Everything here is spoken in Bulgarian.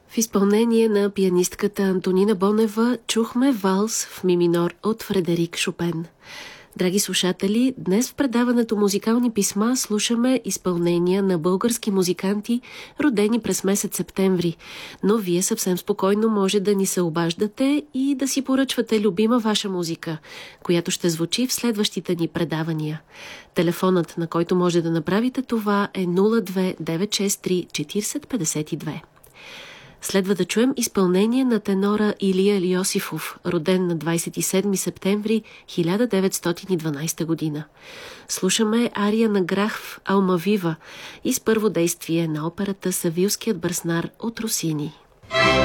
В изпълнение на пианистката Антонина Бонева чухме валс в ми минор от Фредерик Шопен. Драги слушатели, днес в предаването Музикални писма слушаме изпълнения на български музиканти, родени през месец септември. Но вие съвсем спокойно може да ни се обаждате и да си поръчвате любима ваша музика, която ще звучи в следващите ни предавания. Телефонът, на който може да направите това, е 02 963 40 52. Следва да чуем изпълнение на тенора Илия Йосифов, роден на 27 септември 1912 година. Слушаме ария на Грахв Алмавива из първо действие на операта Савилският бърснар от Росини.